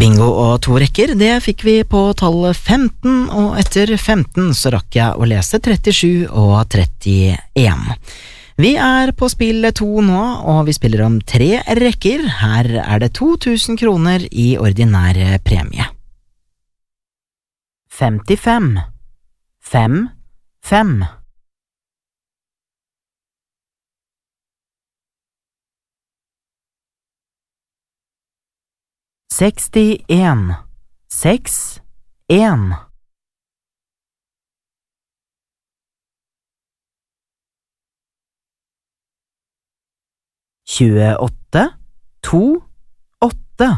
Bingo og 2 rekker, det fikk vi på tallet 15, og etter 15 så rakk jeg å lese 37 og 31. Vi er på spill 2 nå, og vi spiller om 3 rekker. Her er det 2000 kroner i ordinær premie. 55, 5, 5. 61, 6, 1. 28, 2, 8.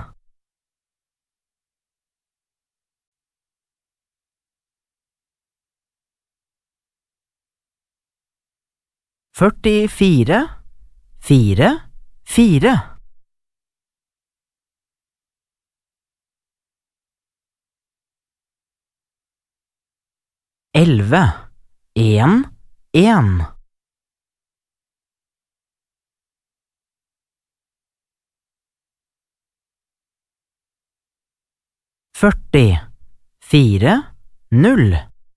44, 4, 4. 11, 1, 1. 40, 4, 0.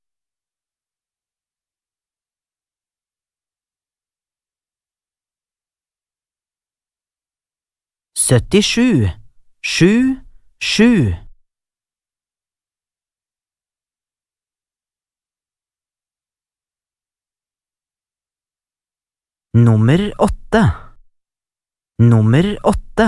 77, 7, 7. 8, nummer 8.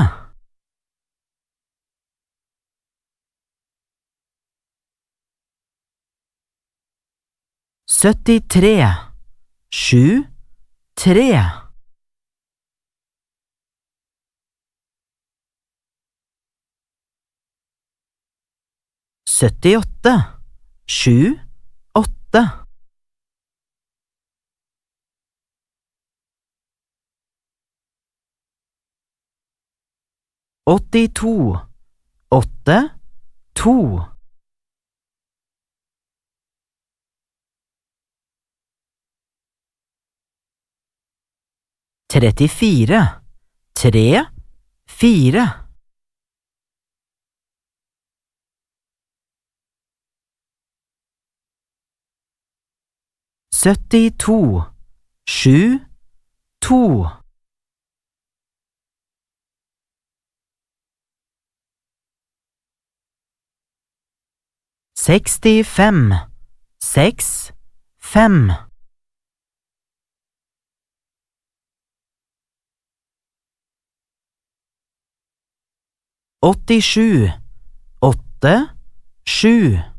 73, 7, 3. 78, 7, 8. 82, 8, 2. 34, 3, 4. 72, 7, 2. 65, 6, 5. 87, 8, 7.